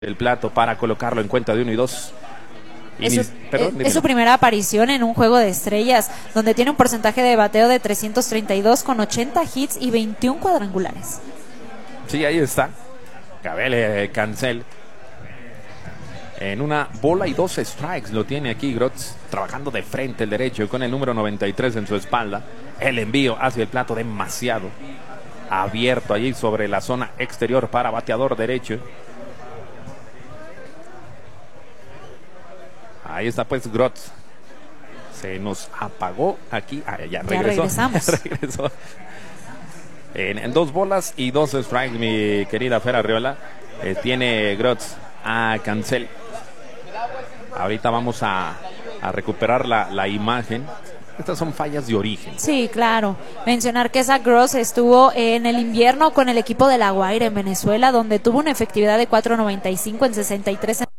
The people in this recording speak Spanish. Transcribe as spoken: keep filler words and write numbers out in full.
el plato para colocarlo en cuenta de uno y dos. Es su, Perdón, es su primera aparición en un juego de estrellas, donde tiene un porcentaje de bateo de trescientos treinta y dos con ochenta hits y veintiún cuadrangulares. Sí, ahí está. Gabriel eh, Cancel. En una bola y dos strikes lo tiene aquí Grotz, trabajando de frente el derecho con el número noventa y tres en su espalda. El envío hacia el plato demasiado abierto allí sobre la zona exterior para bateador derecho. Ahí está pues Grotz. Se nos apagó aquí. Ah, ya regresó. Ya regresamos. regresó. En, en dos bolas y dos strikes, mi querida Fer Arriola. Eh, tiene Grotz a Cancel. Ahorita vamos a, a recuperar la, la imagen. Estas son fallas de origen. Sí, claro. Mencionar que Zach Grotz estuvo en el invierno con el equipo de La Guaira en Venezuela, donde tuvo una efectividad de cuatro noventa y cinco en sesenta y tres